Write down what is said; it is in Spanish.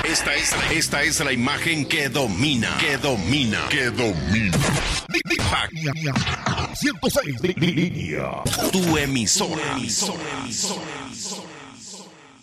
Esta es la imagen que domina. 106 de línea. Tu emisora.